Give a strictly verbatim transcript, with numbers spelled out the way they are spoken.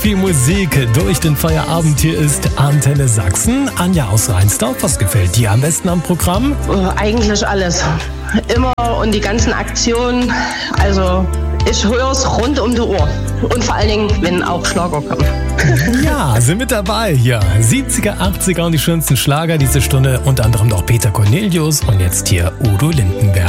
Viel Musik durch den Feierabend. Hier ist Antenne Sachsen. Anja aus Rheinsdorf, was gefällt dir am besten am Programm? Oh, eigentlich alles. Immer und die ganzen Aktionen. Also ich höre es rund um die Uhr. Und vor allen Dingen, wenn auch Schlager kommen. Ja, sind mit dabei hier. siebziger, achtziger und die schönsten Schlager diese Stunde. Unter anderem noch Peter Cornelius und jetzt hier Udo Lindenberg.